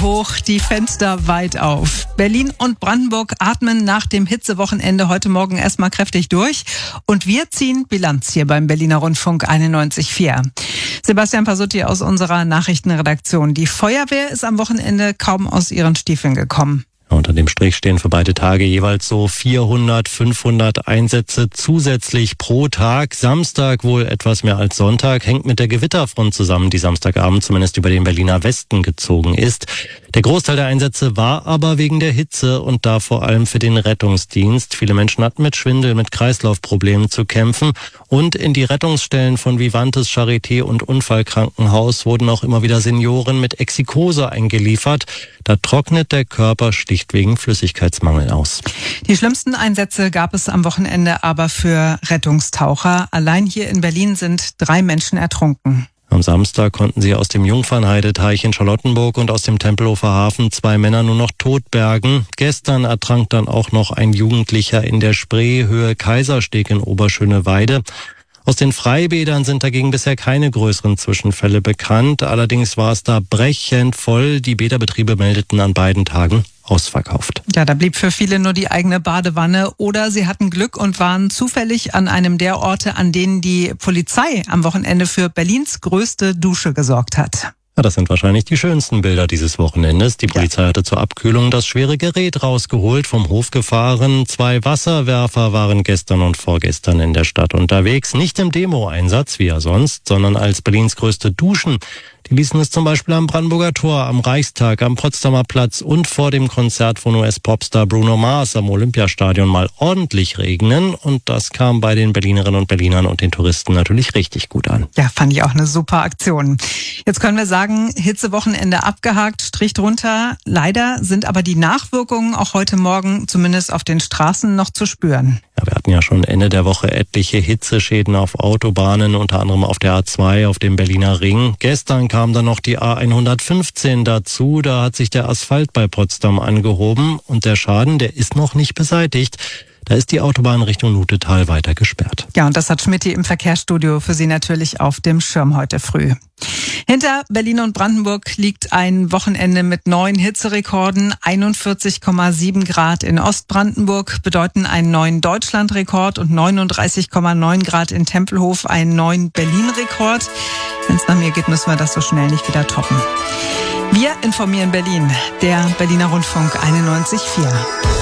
hoch, die Fenster weit auf. Berlin und Brandenburg atmen nach dem Hitzewochenende heute Morgen erstmal kräftig durch. Und wir ziehen Bilanz hier beim Berliner Rundfunk 91,4. Sebastian Pasutti aus unserer Nachrichtenredaktion. Die Feuerwehr ist am Wochenende kaum aus ihren Stiefeln gekommen. Unter dem Strich stehen für beide Tage jeweils so 400, 500 Einsätze zusätzlich pro Tag. Samstag wohl etwas mehr als Sonntag, hängt mit der Gewitterfront zusammen, die Samstagabend zumindest über den Berliner Westen gezogen ist. Der Großteil der Einsätze war aber wegen der Hitze und da vor allem für den Rettungsdienst. Viele Menschen hatten mit Schwindel, mit Kreislaufproblemen zu kämpfen. Und in die Rettungsstellen von Vivantes, Charité und Unfallkrankenhaus wurden auch immer wieder Senioren mit Exikose eingeliefert. Da trocknet der Körper schlicht wegen Flüssigkeitsmangel aus. Die schlimmsten Einsätze gab es am Wochenende aber für Rettungstaucher. Allein hier in Berlin sind 3 Menschen ertrunken. Am Samstag konnten sie aus dem Jungfernheideteich in Charlottenburg und aus dem Tempelhofer Hafen 2 Männer nur noch tot bergen. Gestern ertrank dann auch noch ein Jugendlicher in der Spree, Höhe Kaisersteg in Oberschöneweide. Aus den Freibädern sind dagegen bisher keine größeren Zwischenfälle bekannt. Allerdings war es da brechend voll. Die Bäderbetriebe meldeten an beiden Tagen ausverkauft. Ja, da blieb für viele nur die eigene Badewanne oder sie hatten Glück und waren zufällig an einem der Orte, an denen die Polizei am Wochenende für Berlins größte Dusche gesorgt hat. Ja, das sind wahrscheinlich die schönsten Bilder dieses Wochenendes. Die Polizei hatte zur Abkühlung das schwere Gerät rausgeholt, vom Hof gefahren. 2 Wasserwerfer waren gestern und vorgestern in der Stadt unterwegs. Nicht im Demo-Einsatz, wie ja sonst, sondern als Berlins größte Duschen. Die ließen es zum Beispiel am Brandenburger Tor, am Reichstag, am Potsdamer Platz und vor dem Konzert von US-Popstar Bruno Mars am Olympiastadion mal ordentlich regnen. Und das kam bei den Berlinerinnen und Berlinern und den Touristen natürlich richtig gut an. Ja, fand ich auch eine super Aktion. Jetzt können wir sagen, Hitzewochenende abgehakt, Strich drunter. Leider sind aber die Nachwirkungen auch heute Morgen zumindest auf den Straßen noch zu spüren. Ja, wir hatten ja schon Ende der Woche etliche Hitzeschäden auf Autobahnen, unter anderem auf der A2, auf dem Berliner Ring. Gestern kam dann noch die A115 dazu. Da hat sich der Asphalt bei Potsdam angehoben und der Schaden, der ist noch nicht beseitigt. Da ist die Autobahn Richtung Nutetal weiter gesperrt. Ja, und das hat Schmitti im Verkehrsstudio für Sie natürlich auf dem Schirm heute früh. Hinter Berlin und Brandenburg liegt ein Wochenende mit 9 Hitzerekorden. 41,7 Grad in Ostbrandenburg bedeuten einen neuen Deutschlandrekord und 39,9 Grad in Tempelhof einen neuen Berlin-Rekord. Wenn es nach mir geht, müssen wir das so schnell nicht wieder toppen. Wir informieren Berlin, der Berliner Rundfunk 91,4.